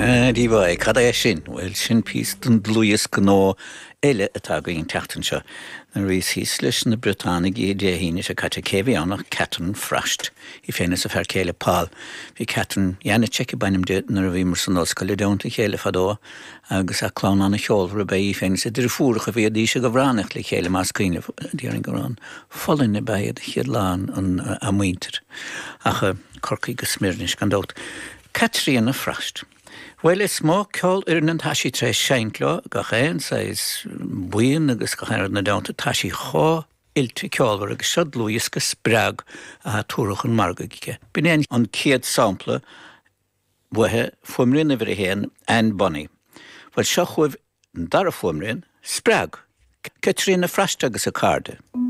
Dí bhaid cad é sin bhfuil sin pís don dlúas gná eile atá gaon teachtain seo. Na rís hís leis na Británig í dé híine se caite céhí annach Catherine Frost I féine sa fer céile pál. Bhí Catherine dhéanana teici bainim de na bhí mar san oscail le deonta chéile fadó agus a chlán anna cheolra bé í féine sa dir fúracha bhí dí se go bhránacht le chéile más cuine díaran go rán follin na baiad chiad lán an a muinter. Acha corcaí go smirnis gan dót. Catherine Frost. Well, is má ceol an taisí tre seintló go chéin sa is buin agus go chéir na dáanta taisí chá ilte ceolhar agus siod lúis go sprág a túrach an margaige. Bín an céad sampla buthe fumrin a bhir héan an bonny. Well, seo chuibh dar a fumrin sprág. Catherine Frost agus a carde.